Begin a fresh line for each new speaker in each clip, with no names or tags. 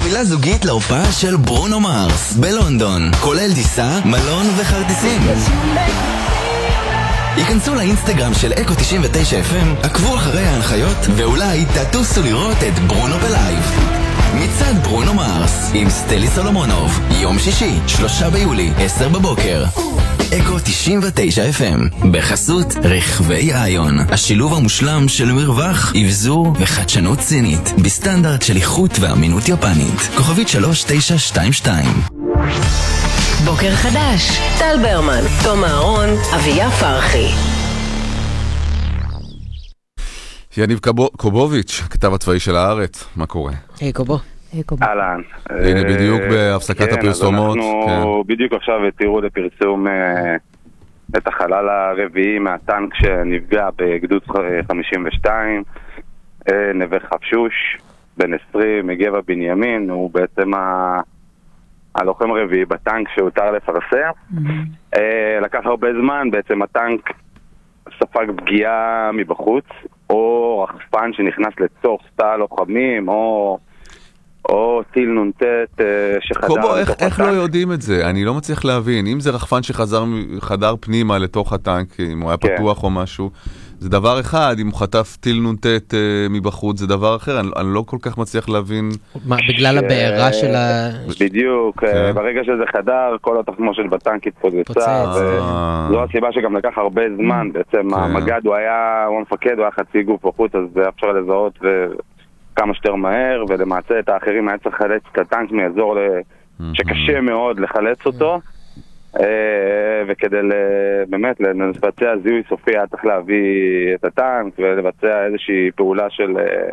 חבילה זוגית להופעה של ברונו מרס בלונדון, כולל טיסה, מלון וכרטיסים. היכנסו לאינסטגרם של אקו 99 FM, עקבו אחרי ההנחיות ואולי תטוסו לראות את ברונו בלייב. מצד ברונו מרס עם סטלי סולומונוב, יום שישי, 3 ביולי, 10 בבוקר. אקו 99 FM, בחסות רכבי איון, השילוב המושלם של מרווח, אבזור וחדשנות סינית, בסטנדרט של איכות ואמינות יפנית. כוכבית 3922.
בוקר חדש, טל ברמן, תום אהרון, אביה פרחי.
יניב קובוביץ', כתב הצבאי של הארץ, מה קורה?
היי קובו.
אהלן.
הנה בדיוק בהפסקת הפרסומות.
אנחנו בדיוק עכשיו תראו לפרסום את החלל הרביעי מהטנק שנפגע בגדוד 52, נווה חפשוש, בן 20, מגבע בנימין, הוא בעצם הלוחם הרביעי בטנק שהותר לפרסם. לקח הרבה זמן, בעצם הטנק ספג פגיעה מבחוץ, או רחפן שנכנס לתוך תא לוחמים, או טיל נונטט שחדר...
קובו, איך לא יודעים את זה? אני לא מצליח להבין. אם זה רחפן שחדר פנימה לתוך הטנק, אם הוא היה פתוח או משהו, זה דבר אחד. אם הוא חטף טיל נונטט מבחוץ, זה דבר אחר. אני לא כל כך מצליח להבין...
מה, בגלל הבעירה של ה...
בדיוק. ברגע שזה חדר, כל התחמושת בטנק התפוצצה, וזו הסיבה שגם לקח הרבה זמן. בעצם המג"ד הוא המפקד, הוא היה חצי גוף בחוץ, אז זה אפשר לזהות כמה שיותר מהר, ולמעשה את האחרים היה צריך לחלץ את הטנק מאזור שקשה מאוד לחלץ אותו, וכדי באמת לבצע זיהוי סופי היה צריך להביא את הטנק ולבצע איזושהי פעולה של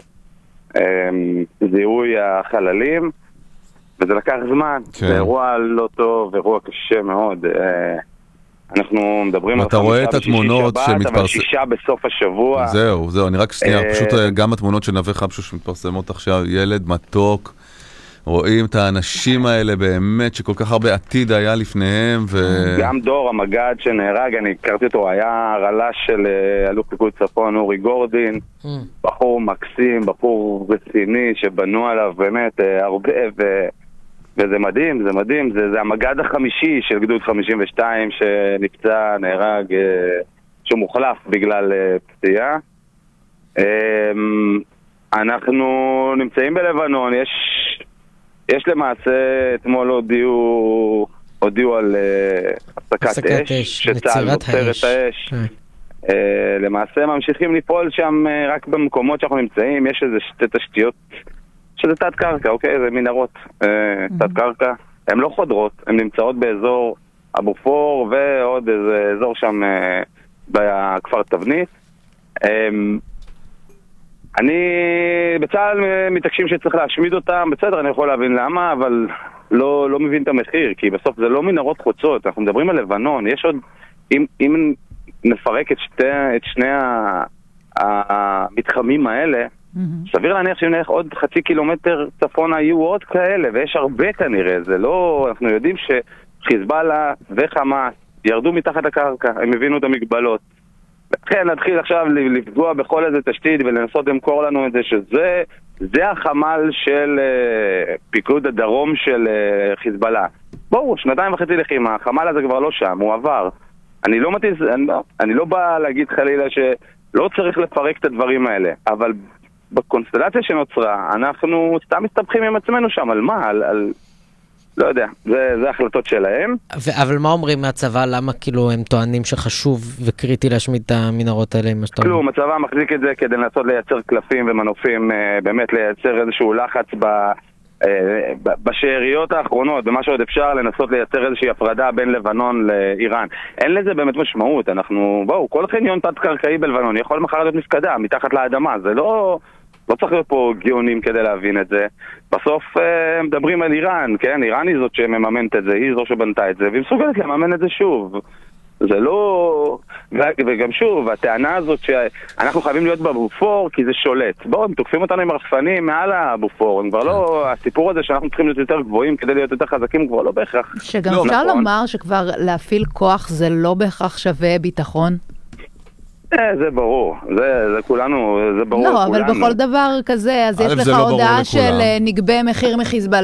זיהוי החללים, וזה לקח זמן. זה אירוע לא טוב, אירוע קשה מאוד. אנחנו מדברים על 5 בשישי שבת, אבל 6 בסוף השבוע.
זהו, אני רק שנייה, פשוט גם התמונות של נווה חפשוש שמתפרסמות עכשיו, ילד מתוק, רואים את האנשים האלה באמת שכל כך הרבה עתיד היה לפניהם.
גם דור המג"ד שנהרג, אני הכרתי אותו, היה הרל"ש של אלוף פיקוד צפון אורי גורדין, בחור מקסים, בחור רציני שבנו עליו באמת הרבה, וזה מדהים, זה מדהים, זה המג"ד החמישי של גדוד 52 שנפצע, נהרג, שהוא מוחלף בגלל פציעה. אנחנו נמצאים בלבנון, יש למעשה, אתמול הודיעו על הפסקת אש, שצה"ל עוצר את האש. למעשה ממשיכים לפעול שם רק במקומות שאנחנו נמצאים, יש איזה שתי תשתיות, שזה תת קרקע, אוקיי? זה מנהרות תת קרקע. הן לא חודרות, הן נמצאות באזור אבו פור ועוד איזה אזור שם בכפר תבנית. בצה"ל מתעקשים שצריך להשמיד אותם, בסדר, אני יכול להבין למה, אבל לא מבין את המחיר, כי בסוף זה לא מנהרות חוצות, אנחנו מדברים על לבנון, יש עוד, אם נפרק את שני המתחמים האלה, סביר להניח שאם נלך עוד 0.5 קילומטר צפונה יהיו עוד כאלה, ויש הרבה כנראה, זה לא, אנחנו יודעים שחיזבאללה וחמאס ירדו מתחת לקרקע, הם הבינו את המגבלות. לכן נתחיל עכשיו לפגוע בכל איזה תשתית ולנסות למכור לנו את זה, שזה החמ"ל של פיקוד הדרום של חיזבאללה. בואו, 2.5 לחימה, החמ"ל הזה כבר לא שם, הוא עבר. אני לא בא להגיד חלילה שלא צריך לפרק את הדברים האלה, אבל בקונסטלציה שנוצרה, אנחנו סתם מסתבכים עם עצמנו שם, על מה? לא יודע, זה החלטות שלהם.
אבל מה אומרים מהצבא? למה כאילו הם טוענים שחשוב וקריטי להשמיד את המנהרות האלה?
כלום, הצבא מחזיק את זה כדי לנסות לייצר קלפים ומנופים, באמת לייצר איזשהו לחץ בשאריות האחרונות, במה שעוד אפשר לנסות לייצר איזושהי הפרדה בין לבנון לאיראן. אין לזה באמת משמעות, בואו, כל חניון תת-קרקעי בלבנון יכול מחר להיות מפקדה, מתחת לאדמה, זה לא צריך להיות פה גאונים כדי להבין את זה. בסוף מדברים על איראן, כן? איראן היא זאת שמממנת את זה, היא זו שבנתה את זה, והיא מסוגלת לממן את זה שוב. זה לא... וגם שוב, הטענה הזאת שאנחנו חייבים להיות בבופור כי זה שולט. בואו, הם תוקפים אותנו עם רחפנים מעל הבופור. הם כבר לא... הסיפור הזה שאנחנו צריכים להיות יותר גבוהים כדי להיות יותר חזקים כבר לא בהכרח.
שגם אפשר לומר שכבר להפעיל כוח זה לא בהכרח שווה ביטחון?
זה ברור, זה כולנו, זה ברור לכולנו.
לא, אבל בכל דבר כזה, אז יש לך הודעה של נגבה מחיר מחיזבאללה.